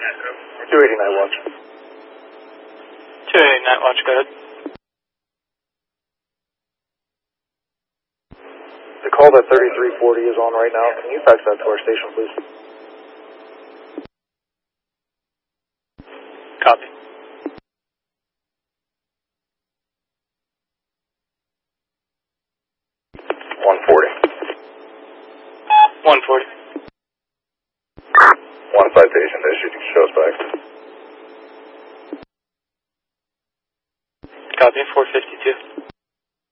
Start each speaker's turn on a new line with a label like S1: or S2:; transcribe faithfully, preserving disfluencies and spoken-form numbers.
S1: two eighty night watch.
S2: two eighty night watch, go ahead.
S1: The call that thirty-three forty is on right now, can you fax that to our station, please?
S2: Copy.
S1: one forty.
S2: one forty.
S1: One citation issued, you can show us back.
S2: Copy, four fifty-two.